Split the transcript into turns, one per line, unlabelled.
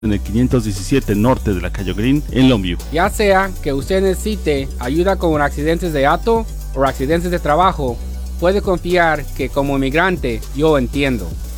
en el 517 norte de la calle Green en Longview.
Ya sea que usted necesite ayuda con accidentes de auto o accidentes de trabajo, puede confiar que como inmigrante yo entiendo.